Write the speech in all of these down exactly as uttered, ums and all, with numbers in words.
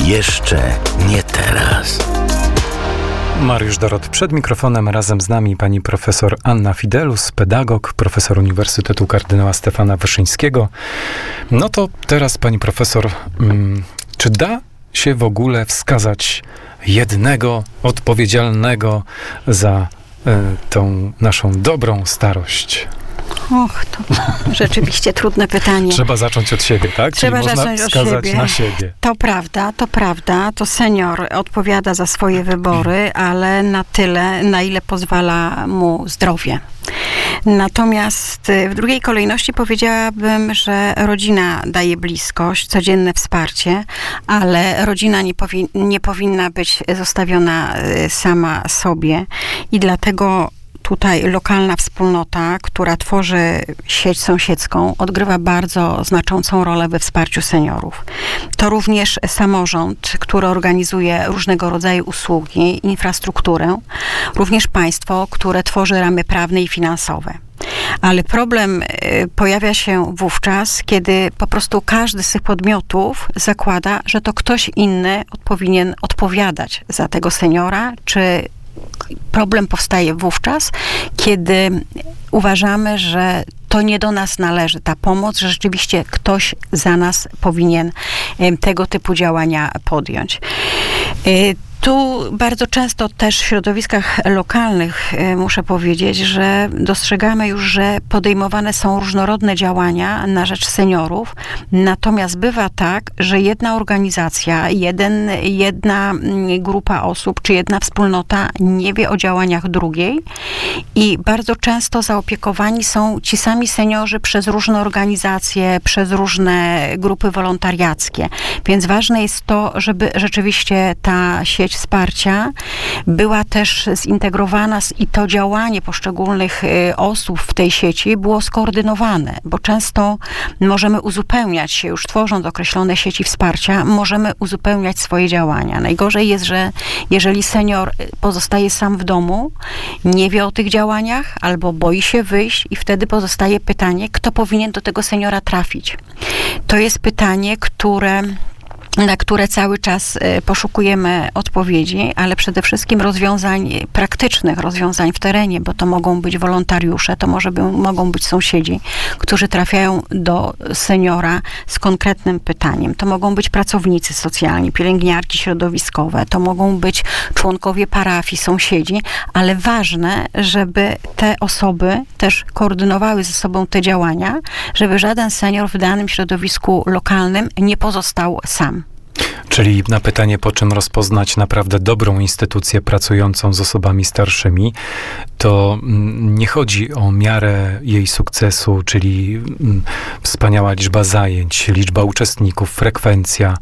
Jeszcze nie teraz. Mariusz Dorot przed mikrofonem, razem z nami pani profesor Anna Fidelus, pedagog, profesor Uniwersytetu Kardynała Stefana Wyszyńskiego. No to teraz pani profesor, hmm, czy da się w ogóle wskazać jednego odpowiedzialnego za y, tą naszą dobrą starość? Och, to rzeczywiście trudne pytanie. Trzeba zacząć od siebie, tak? Trzeba Czyli zacząć można od wskazać siebie. na siebie. To prawda, to prawda. To senior odpowiada za swoje wybory, ale na tyle, na ile pozwala mu zdrowie. Natomiast w drugiej kolejności powiedziałabym, że rodzina daje bliskość, codzienne wsparcie, ale rodzina nie, powi- nie powinna być zostawiona sama sobie i dlatego tutaj lokalna wspólnota, która tworzy sieć sąsiedzką, odgrywa bardzo znaczącą rolę we wsparciu seniorów. To również samorząd, który organizuje różnego rodzaju usługi, infrastrukturę, również państwo, które tworzy ramy prawne i finansowe. Ale problem pojawia się wówczas, kiedy po prostu każdy z tych podmiotów zakłada, że to ktoś inny powinien odpowiadać za tego seniora, czy problem powstaje wówczas, kiedy uważamy, że to nie do nas należy ta pomoc, że rzeczywiście ktoś za nas powinien tego typu działania podjąć. Tu bardzo często też w środowiskach lokalnych muszę powiedzieć, że dostrzegamy już, że podejmowane są różnorodne działania na rzecz seniorów, natomiast bywa tak, że jedna organizacja, jeden, jedna grupa osób, czy jedna wspólnota nie wie o działaniach drugiej i bardzo często zaopiekowani są ci sami seniorzy przez różne organizacje, przez różne grupy wolontariackie. Więc ważne jest to, żeby rzeczywiście ta sieć wsparcia była też zintegrowana i to działanie poszczególnych osób w tej sieci było skoordynowane, bo często możemy uzupełniać się, już tworząc określone sieci wsparcia, możemy uzupełniać swoje działania. Najgorzej jest, że jeżeli senior pozostaje sam w domu, nie wie o tych działaniach albo boi się wyjść i wtedy pozostaje pytanie, kto powinien do tego seniora trafić. To jest pytanie, które na które cały czas poszukujemy odpowiedzi, ale przede wszystkim rozwiązań praktycznych, rozwiązań w terenie, bo to mogą być wolontariusze, to może by, mogą być sąsiedzi, którzy trafiają do seniora z konkretnym pytaniem. To mogą być pracownicy socjalni, pielęgniarki środowiskowe, to mogą być członkowie parafii, sąsiedzi, ale ważne, żeby te osoby też koordynowały ze sobą te działania, żeby żaden senior w danym środowisku lokalnym nie pozostał sam. Czyli na pytanie, po czym rozpoznać naprawdę dobrą instytucję pracującą z osobami starszymi, to nie chodzi o miarę jej sukcesu, czyli wspaniała liczba zajęć, liczba uczestników, frekwencja,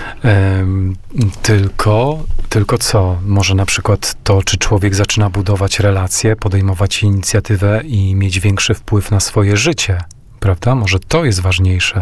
tylko, tylko co? Może na przykład to, czy człowiek zaczyna budować relacje, podejmować inicjatywę i mieć większy wpływ na swoje życie, prawda? Może to jest ważniejsze.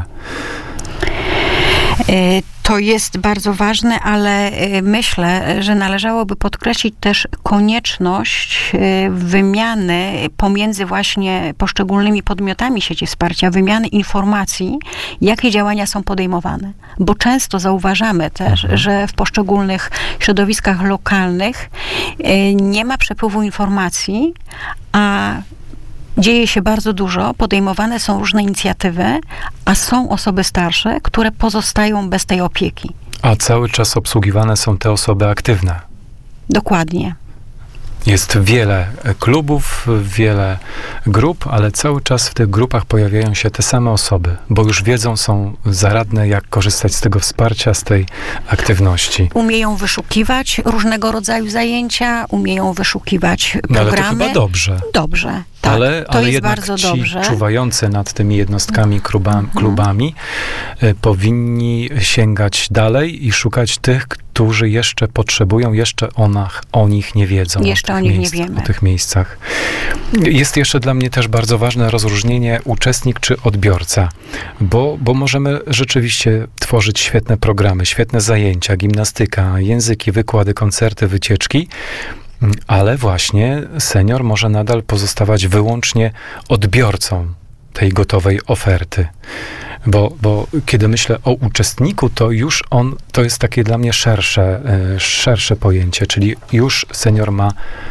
To jest bardzo ważne, ale myślę, że należałoby podkreślić też konieczność wymiany pomiędzy właśnie poszczególnymi podmiotami sieci wsparcia, wymiany informacji, jakie działania są podejmowane. Bo często zauważamy też, mhm. że w poszczególnych środowiskach lokalnych nie ma przepływu informacji, a dzieje się bardzo dużo, podejmowane są różne inicjatywy, a są osoby starsze, które pozostają bez tej opieki. A cały czas obsługiwane są te osoby aktywne. Dokładnie. Jest wiele klubów, wiele grup, ale cały czas w tych grupach pojawiają się te same osoby, bo już wiedzą, są zaradne, jak korzystać z tego wsparcia, z tej aktywności. Umieją wyszukiwać różnego rodzaju zajęcia, umieją wyszukiwać programy. No ale to chyba dobrze. Dobrze. Tak, ale to ale jest jednak bardzo ci dobrze. czuwający nad tymi jednostkami, klubami, klubami y, powinni sięgać dalej i szukać tych, którzy jeszcze potrzebują, jeszcze o, nach, o nich nie wiedzą. Jeszcze o, o nich miejsc, nie wiemy. O tych miejscach. Jest jeszcze dla mnie też bardzo ważne rozróżnienie uczestnik czy odbiorca, bo, bo możemy rzeczywiście tworzyć świetne programy, świetne zajęcia, gimnastyka, języki, wykłady, koncerty, wycieczki, ale właśnie senior może nadal pozostawać wyłącznie odbiorcą tej gotowej oferty. Bo, bo kiedy myślę o uczestniku, to już on, to jest takie dla mnie szersze, szersze pojęcie, czyli już senior ma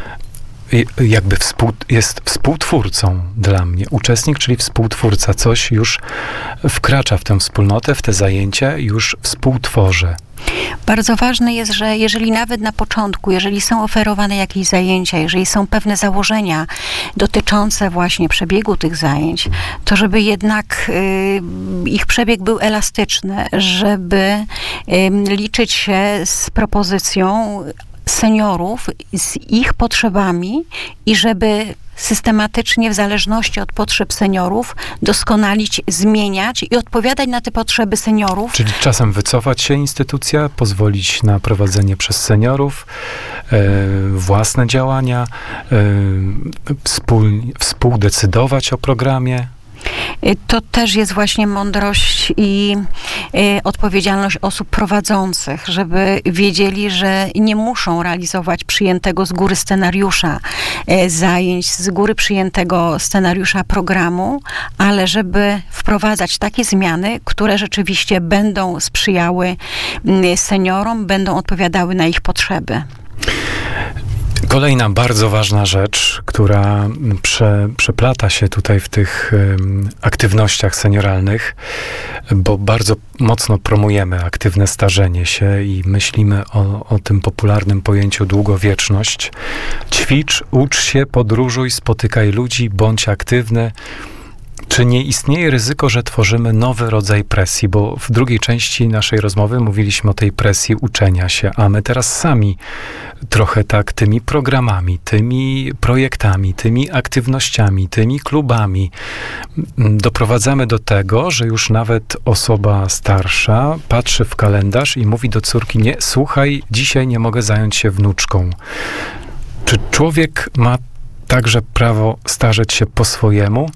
jakby współ, jest współtwórcą dla mnie. Uczestnik, czyli współtwórca, coś już wkracza w tę wspólnotę, w te zajęcia, już współtworzy. Bardzo ważne jest, że jeżeli nawet na początku, jeżeli są oferowane jakieś zajęcia, jeżeli są pewne założenia dotyczące właśnie przebiegu tych zajęć, to żeby jednak y, ich przebieg był elastyczny, żeby y, liczyć się z propozycją seniorów, z ich potrzebami i żeby systematycznie, w zależności od potrzeb seniorów, doskonalić, zmieniać i odpowiadać na te potrzeby seniorów. Czyli czasem wycofać się instytucja, pozwolić na prowadzenie przez seniorów, e, własne działania, e, współ, współdecydować o programie. To też jest właśnie mądrość i y, odpowiedzialność osób prowadzących, żeby wiedzieli, że nie muszą realizować przyjętego z góry scenariusza y, zajęć, z góry przyjętego scenariusza programu, ale żeby wprowadzać takie zmiany, które rzeczywiście będą sprzyjały y, seniorom, będą odpowiadały na ich potrzeby. Kolejna bardzo ważna rzecz, która prze, przeplata się tutaj w tych um, aktywnościach senioralnych, bo bardzo mocno promujemy aktywne starzenie się i myślimy o, o tym popularnym pojęciu długowieczność. Ćwicz, ucz się, podróżuj, spotykaj ludzi, bądź aktywny. Czy nie istnieje ryzyko, że tworzymy nowy rodzaj presji? Bo w drugiej części naszej rozmowy mówiliśmy o tej presji uczenia się, a my teraz sami trochę tak tymi programami, tymi projektami, tymi aktywnościami, tymi klubami doprowadzamy do tego, że już nawet osoba starsza patrzy w kalendarz i mówi do córki: nie, słuchaj, dzisiaj nie mogę zająć się wnuczką. Czy człowiek ma także prawo starzeć się po swojemu?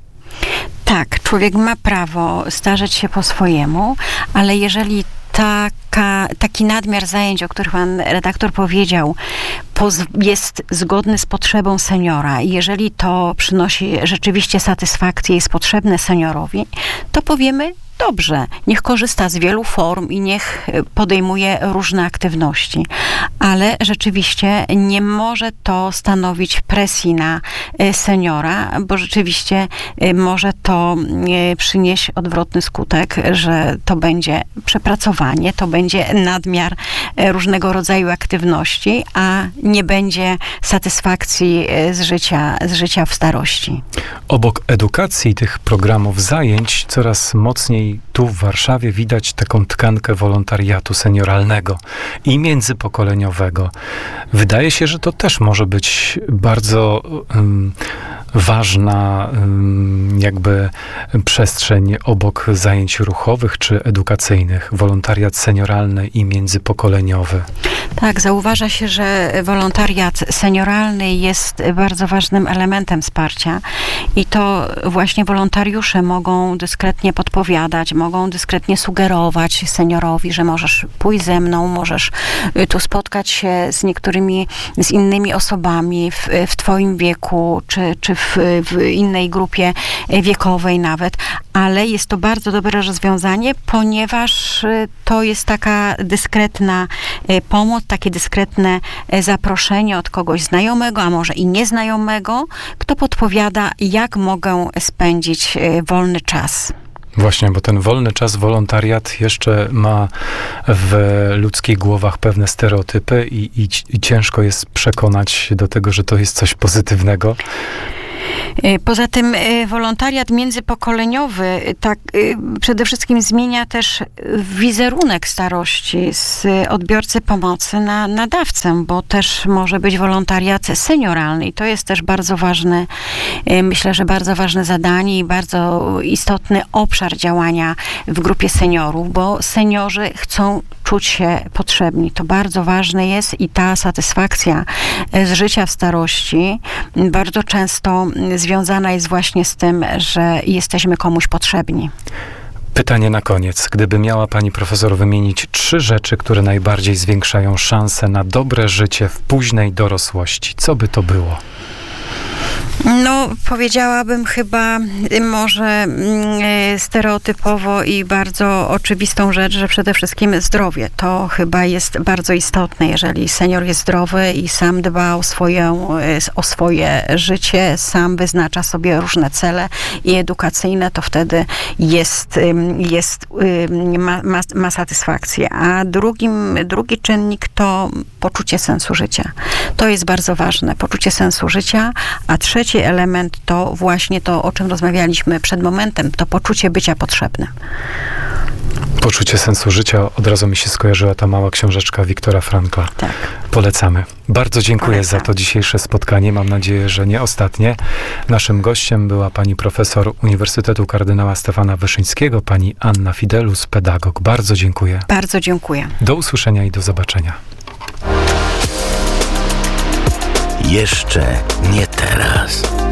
Tak, człowiek ma prawo starzeć się po swojemu, ale jeżeli taka, taki nadmiar zajęć, o których pan redaktor powiedział, poz- jest zgodny z potrzebą seniora i jeżeli to przynosi rzeczywiście satysfakcję i jest potrzebne seniorowi, to powiemy: dobrze, niech korzysta z wielu form i niech podejmuje różne aktywności, ale rzeczywiście nie może to stanowić presji na seniora, bo rzeczywiście może to przynieść odwrotny skutek, że to będzie przepracowanie, to będzie nadmiar różnego rodzaju aktywności, a nie będzie satysfakcji z życia, z życia w starości. Obok edukacji tych programów zajęć coraz mocniej tu w Warszawie widać taką tkankę wolontariatu senioralnego i międzypokoleniowego. Wydaje się, że to też może być bardzo um, ważna um, jakby przestrzeń obok zajęć ruchowych czy edukacyjnych. Wolontariat senioralny i międzypokoleniowy. Tak, zauważa się, że wolontariat senioralny jest bardzo ważnym elementem wsparcia i to właśnie wolontariusze mogą dyskretnie podpowiadać, mogą dyskretnie sugerować seniorowi, że możesz pójść ze mną, możesz tu spotkać się z niektórymi, z innymi osobami w, w twoim wieku, czy, czy w, w innej grupie wiekowej nawet, ale jest to bardzo dobre rozwiązanie, ponieważ to jest taka dyskretna pomoc, takie dyskretne zaproszenie od kogoś znajomego, a może i nieznajomego, kto podpowiada, jak mogę spędzić wolny czas. Właśnie, bo ten wolny czas, wolontariat jeszcze ma w ludzkich głowach pewne stereotypy i, i, i ciężko jest przekonać do tego, że to jest coś pozytywnego. Poza tym wolontariat międzypokoleniowy tak przede wszystkim zmienia też wizerunek starości z odbiorcy pomocy na nadawcę, bo też może być wolontariat senioralny i to jest też bardzo ważne, myślę, że bardzo ważne zadanie i bardzo istotny obszar działania w grupie seniorów, bo seniorzy chcą czuć się potrzebni. To bardzo ważne jest i ta satysfakcja z życia w starości bardzo często związana jest właśnie z tym, że jesteśmy komuś potrzebni. Pytanie na koniec. Gdyby miała pani profesor wymienić trzy rzeczy, które najbardziej zwiększają szanse na dobre życie w późnej dorosłości, co by to było? No, powiedziałabym chyba może y, stereotypowo i bardzo oczywistą rzecz, że przede wszystkim zdrowie. To chyba jest bardzo istotne. Jeżeli senior jest zdrowy i sam dba o swoje, o swoje życie, sam wyznacza sobie różne cele i edukacyjne, to wtedy jest, jest ma, ma, ma satysfakcję. A drugim, drugi czynnik to poczucie sensu życia. To jest bardzo ważne. Poczucie sensu życia, a trzeci element to właśnie to, o czym rozmawialiśmy przed momentem, to poczucie bycia potrzebnym. Poczucie sensu życia, od razu mi się skojarzyła ta mała książeczka Wiktora Frankla. Tak. Polecamy. Bardzo dziękuję Polecam. za to dzisiejsze spotkanie. Mam nadzieję, że nie ostatnie. Naszym gościem była pani profesor Uniwersytetu Kardynała Stefana Wyszyńskiego, pani Anna Fidelus, pedagog. Bardzo dziękuję. Bardzo dziękuję. Do usłyszenia i do zobaczenia. Jeszcze nie teraz.